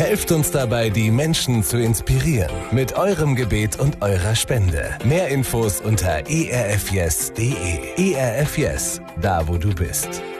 Helft uns dabei, die Menschen zu inspirieren. Mit eurem Gebet und eurer Spende. Mehr Infos unter erfyes.de. ERF Yes, da wo du bist.